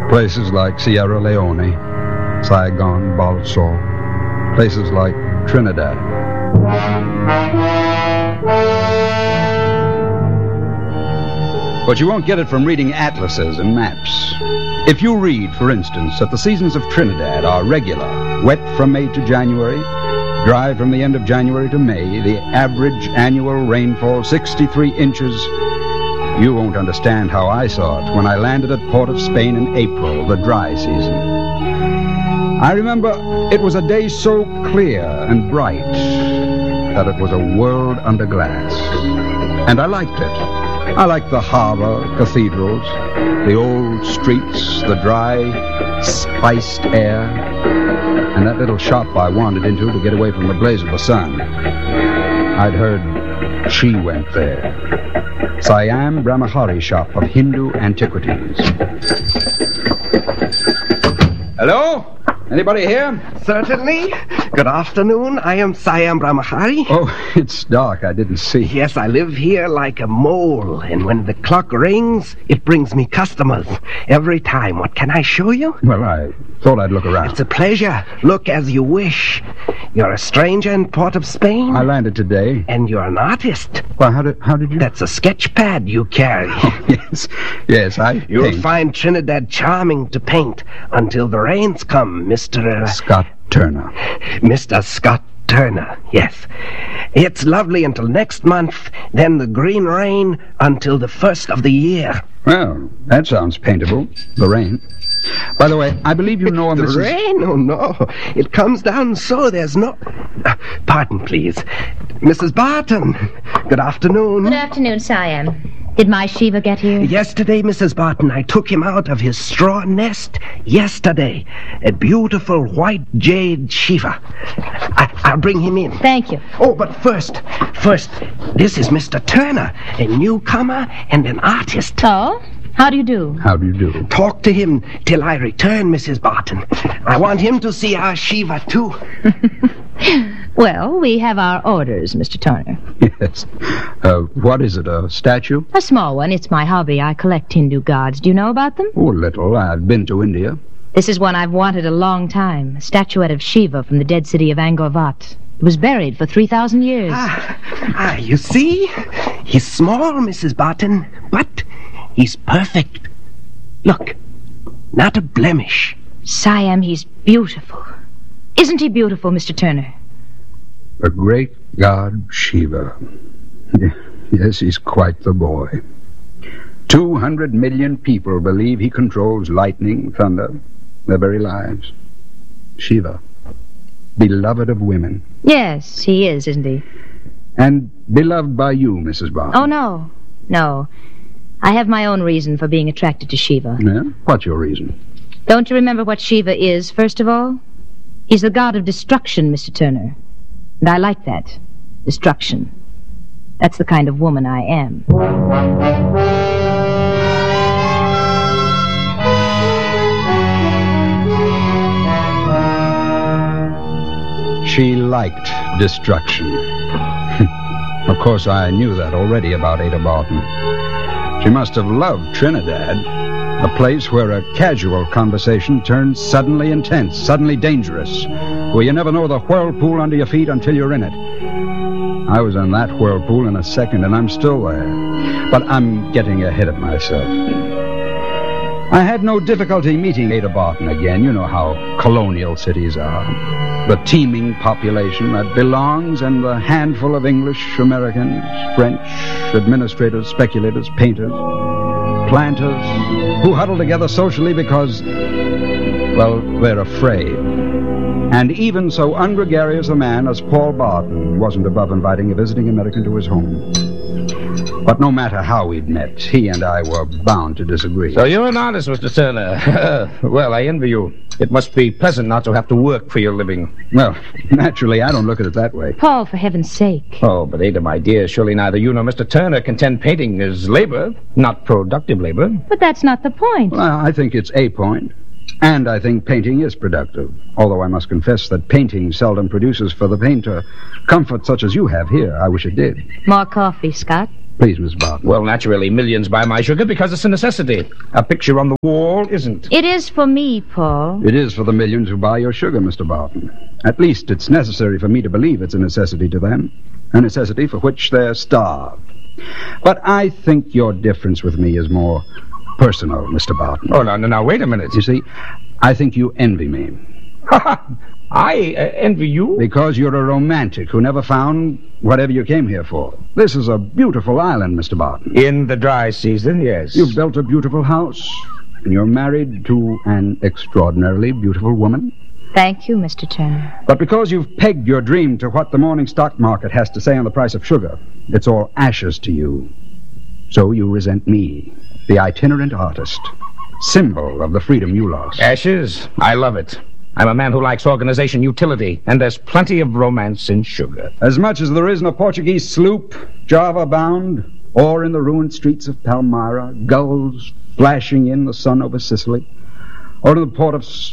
Places like Sierra Leone, Saigon, Balsall. Places like Trinidad. But you won't get it from reading atlases and maps. If you read, for instance, that the seasons of Trinidad are regular, wet from May to January, dry from the end of January to May, the average annual rainfall 63 inches, you won't understand how I saw it when I landed at Port of Spain in April, the dry season. I remember it was a day so clear and bright that it was a world under glass. And I liked it. I liked the harbor, cathedrals, the old streets, the dry, spiced air, and that little shop I wandered into to get away from the blaze of the sun. I'd heard she went there. Siam Brahmachari shop of Hindu antiquities. Hello? Anybody here? Certainly. Good afternoon. I am Siam Brahmachari. Oh, it's dark. I didn't see. Yes, I live here like a mole, and when the clock rings, it brings me customers every time. What can I show you? Well, I thought I'd look around. It's a pleasure. Look as you wish. You're a stranger in Port of Spain? I landed today. And you're an artist? Well, how did you... That's a sketch pad you carry. Oh, yes, I You'll paint. find Trinidad charming to paint until the rains come, Mr. Scott Turner. Mr. Scott Turner, yes. It's lovely until next month, then the green rain until the first of the year. Well, that sounds paintable. The rain. By the way, I believe you know a Mrs... The rain? Oh, no. It comes down so there's no... pardon, please. Mrs. Barton. Good afternoon. Good afternoon, Siam. Did my Shiva get here? Yesterday, Mrs. Barton, I took him out of his straw nest. Yesterday. A beautiful white jade Shiva. I'll bring him in. Thank you. Oh, but first, this is Mr. Turner, a newcomer and an artist. Oh? How do you do? How do you do? Talk to him till I return, Mrs. Barton. I want him to see our Shiva, too. Well, we have our orders, Mr. Turner. Yes. What is it, a statue? A small one. It's my hobby. I collect Hindu gods. Do you know about them? Oh, little. I've been to India. This is one I've wanted a long time. A statuette of Shiva from the dead city of Angkor Wat. It was buried for 3,000 years. You see? He's small, Mrs. Barton, but he's perfect. Look, not a blemish. Siam, he's beautiful. Isn't he beautiful, Mr. Turner? The great god Shiva. Yes, he's quite the boy. 200 million people believe he controls lightning, thunder, their very lives. Shiva, beloved of women. Yes, he is, isn't he? And beloved by you, Mrs. Barton. Oh, no. No. I have my own reason for being attracted to Shiva. Yeah? What's your reason? Don't you remember what Shiva is, first of all? He's the god of destruction, Mr. Turner. And I like that. Destruction. That's the kind of woman I am. She liked destruction. Of course, I knew that already about Ada Barton. She must have loved Trinidad, a place where a casual conversation turns suddenly intense, suddenly dangerous, where you never know the whirlpool under your feet until you're in it. I was in that whirlpool in a second, and I'm still there. But I'm getting ahead of myself. I had no difficulty meeting Ada Barton again. You know how colonial cities are. The teeming population that belongs and the handful of English, Americans, French, administrators, speculators, painters, planters, who huddle together socially because, well, they're afraid. And even so ungregarious a man as Paul Barton wasn't above inviting a visiting American to his home. But no matter how we'd met, he and I were bound to disagree. So you're an artist, Mr. Turner. Well, I envy you. It must be pleasant not to have to work for your living. Well, naturally, I don't look at it that way. Paul, for heaven's sake. Oh, but Ada, my dear, surely neither you nor Mr. Turner contend painting is labor, not productive labor. But that's not the point. Well, I think it's a point. And I think painting is productive. Although I must confess that painting seldom produces for the painter comfort such as you have here. I wish it did. More coffee, Scott. Please, Miss Barton. Well, naturally, millions buy my sugar because it's a necessity. A picture on the wall isn't. It is for me, Paul. It is for the millions who buy your sugar, Mr. Barton. At least it's necessary for me to believe it's a necessity to them. A necessity for which they're starved. But I think your difference with me is more personal, Mr. Barton. Oh, now, wait a minute. You see, I think you envy me. I envy you? Because you're a romantic who never found whatever you came here for. This is a beautiful island, Mr. Barton. In the dry season, yes. You've built a beautiful house, and you're married to an extraordinarily beautiful woman. Thank you, Mr. Turner. But because you've pegged your dream to what the morning stock market has to say on the price of sugar, it's all ashes to you. So you resent me, the itinerant artist, symbol of the freedom you lost. Ashes? I love it. I'm a man who likes organization, utility, and there's plenty of romance in sugar. As much as there is in a Portuguese sloop, Java-bound, or in the ruined streets of Palmyra, gulls flashing in the sun over Sicily, or in the port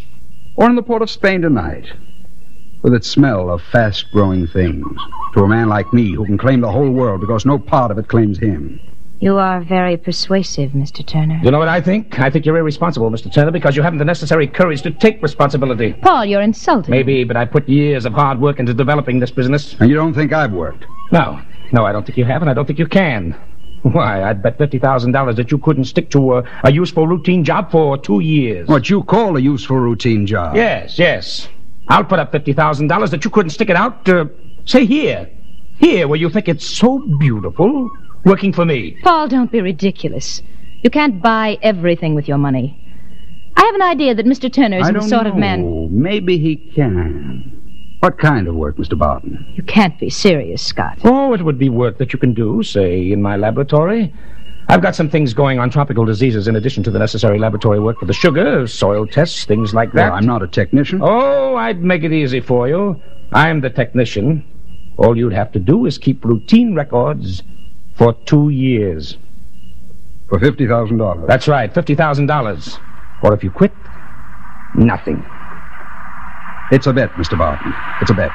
of Spain tonight, with its smell of fast-growing things, to a man like me who can claim the whole world because no part of it claims him. You are very persuasive, Mr. Turner. You know what I think? I think you're irresponsible, Mr. Turner, because you haven't the necessary courage to take responsibility. Paul, you're insulting. Maybe, but I put years of hard work into developing this business. And you don't think I've worked? No, I don't think you have, and I don't think you can. Why, I'd bet $50,000 that you couldn't stick to a useful routine job for 2 years. What you call a useful routine job? Yes. I'll put up $50,000 that you couldn't stick it out, say here, where you think it's so beautiful, working for me. Paul, don't be ridiculous. You can't buy everything with your money. I have an idea that Mr. Turner is the sort of man... Maybe he can. What kind of work, Mr. Barton? You can't be serious, Scott. Oh, it would be work that you can do, say, in my laboratory. I've got some things going on tropical diseases in addition to the necessary laboratory work for the sugar, soil tests, things like that. Well, I'm not a technician. Oh, I'd make it easy for you. I'm the technician. All you'd have to do is keep routine records for 2 years. For $50,000? That's right, $50,000. Or if you quit, nothing. It's a bet, Mr. Barton. It's a bet.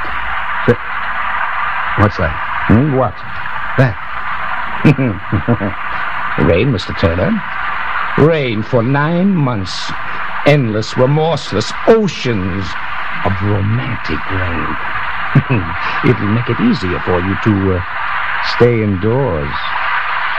What's that? What? That. Rain, Mr. Turner. Rain for 9 months. Endless, remorseless oceans of romantic rain. It'll make it easier for you to stay indoors.